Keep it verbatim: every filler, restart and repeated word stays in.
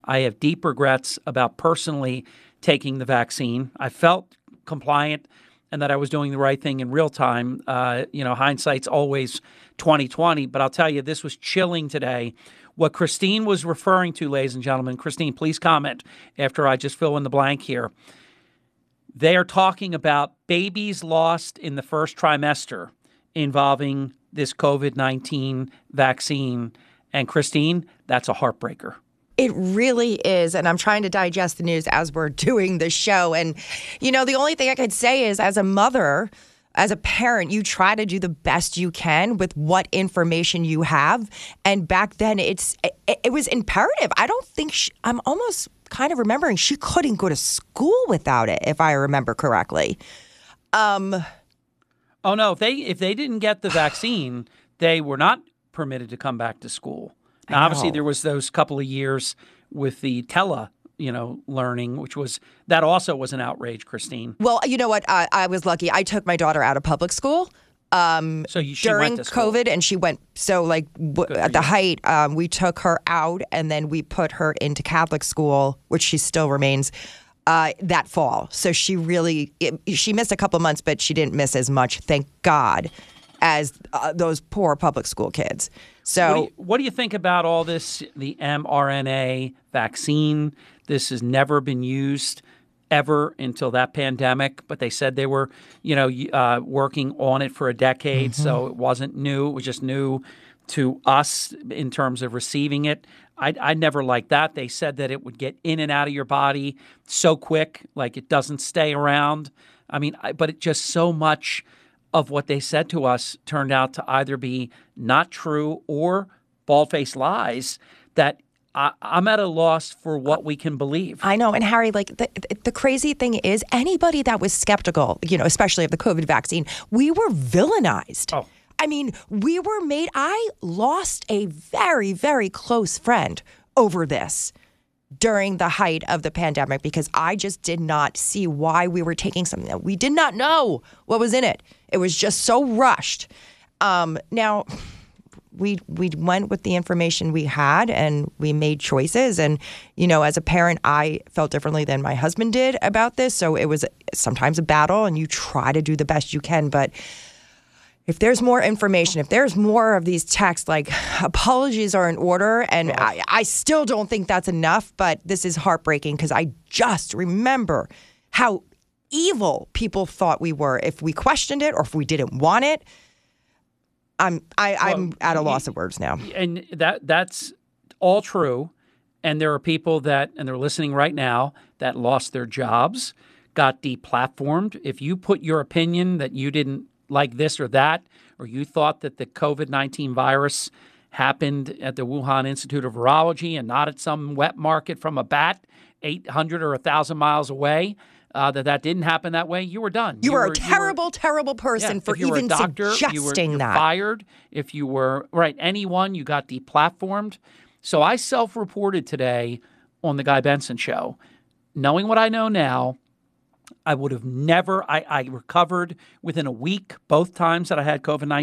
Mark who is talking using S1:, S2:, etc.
S1: I have deep regrets about personally taking the vaccine. I felt compliant and that I was doing the right thing in real time. Uh, you know, hindsight's always twenty twenty, but I'll tell you, this was chilling today. What Christine was referring to, ladies and gentlemen, Christine, please comment after I just fill in the blank here. They are talking about babies lost in the first trimester involving this COVID nineteen vaccine. And Christine, that's a heartbreaker.
S2: It really is. And I'm trying to digest the news as we're doing the show. And, you know, the only thing I could say is as a mother, as a parent, you try to do the best you can with what information you have. And back then, it's it, it was imperative. I don't think she, I'm almost kind of remembering she couldn't go to school without it, if I remember correctly. Um,
S1: oh, no. If they if they didn't get the vaccine, they were not permitted to come back to school. Now, obviously, there was those couple of years with the tele, you know, learning, which was, that also was an outrage, Christine.
S2: Well, you know what? I, I was lucky. I took my daughter out of public school um,
S1: so you, she
S2: during
S1: went to school.
S2: COVID, and she went, so like w- at the you. height, um, we took her out, and then we put her into Catholic school, which she still remains, uh, that fall. So she really, it, she missed a couple months, but she didn't miss as much, thank God, as uh, those poor public school kids. So
S1: what do, you, what do you think about all this, the mRNA vaccine? This has never been used ever until that pandemic, but they said they were, you know, uh, working on it for a decade, mm-hmm. so it wasn't new. It was just new to us in terms of receiving it. I, I never liked that. They said that it would get in and out of your body so quick, like it doesn't stay around. I mean, I, but it just so much of what they said to us turned out to either be not true or bald-faced lies that I, I'm at a loss for what we can believe.
S2: I know. And Harry, like the, the crazy thing is anybody that was skeptical, you know, especially of the COVID vaccine, we were villainized.
S1: Oh.
S2: I mean, we were made, I lost a very, very close friend over this during the height of the pandemic because I just did not see why we were taking something that we did not know what was in it. It was just so rushed. Um, now, we we went with the information we had and we made choices. And, you know, as a parent, I felt differently than my husband did about this. So it was sometimes a battle and you try to do the best you can. But if there's more information, if there's more of these texts, like apologies are in order, and I, I still don't think that's enough, but this is heartbreaking because I just remember how evil people thought we were if we questioned it or if we didn't want it. I'm I, well, I'm at a loss of words now.
S1: And that that's all true. And there are people that, and they're listening right now, that lost their jobs, got deplatformed. If you put your opinion that you didn't like this or that, or you thought that the COVID nineteen virus happened at the Wuhan Institute of Virology and not at some wet market from a bat eight hundred or one thousand miles away, uh, that that didn't happen that way, you were done.
S2: You, you were, were a terrible, you were, terrible person yeah, for even doctor, suggesting
S1: you were, you were
S2: that.
S1: fired. If you were, right, anyone, you got deplatformed. So I self-reported today on the Guy Benson Show. Knowing what I know now, I would have never, I, I recovered within a week both times that I had COVID nineteen.